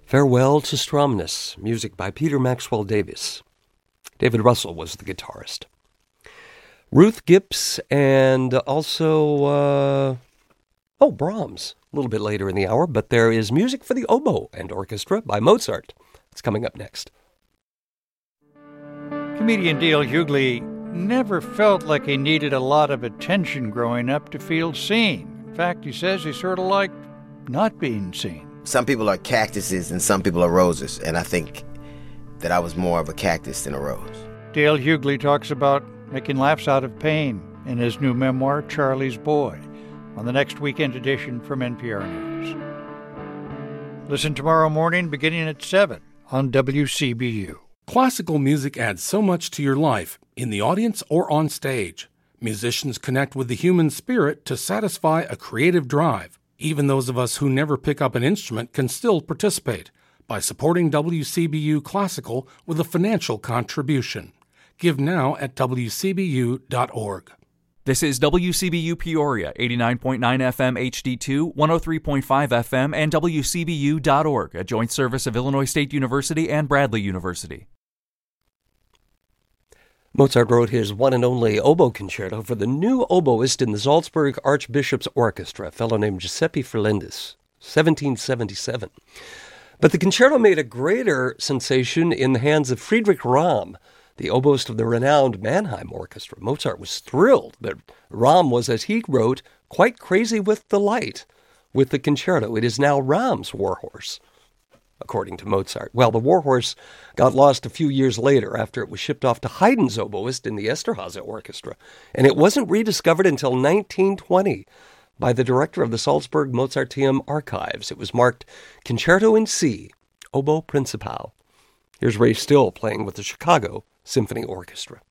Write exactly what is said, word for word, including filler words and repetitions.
Farewell to Stromness, music by Peter Maxwell Davies. David Russell was the guitarist. Ruth Gibbs and also, uh, oh, Brahms, a little bit later in the hour, but there is music for the oboe and orchestra by Mozart. It's coming up next. Comedian Dale Hughley never felt like he needed a lot of attention growing up to feel seen. In fact, he says he sort of liked not being seen. Some people are cactuses and some people are roses, and I think that I was more of a cactus than a rose. Dale Hughley talks about making laughs out of pain in his new memoir, Charlie's Boy, on the next weekend edition from N P R News. Listen tomorrow morning beginning at seven on W C B U. Classical music adds so much to your life, in the audience or on stage. Musicians connect with the human spirit to satisfy a creative drive. Even those of us who never pick up an instrument can still participate by supporting W C B U Classical with a financial contribution. Give now at w c b u dot org. This is W C B U Peoria, eighty-nine point nine F M H D two, one oh three point five F M, and w c b u dot org, a joint service of Illinois State University and Bradley University. Mozart wrote his one and only oboe concerto for the new oboist in the Salzburg Archbishop's Orchestra, a fellow named Giuseppe Ferlindis, seventeen seventy-seven. But the concerto made a greater sensation in the hands of Friedrich Rahm, the oboist of the renowned Mannheim Orchestra. Mozart was thrilled, but Rahm was, as he wrote, quite crazy with delight with the concerto. It is now Rahm's warhorse, according to Mozart. Well, the warhorse got lost a few years later after it was shipped off to Haydn's oboist in the Esterhazy Orchestra, and it wasn't rediscovered until nineteen twenty by the director of the Salzburg Mozarteum Archives. It was marked Concerto in C, Oboe Principal. Here's Ray Still playing with the Chicago Symphony Orchestra.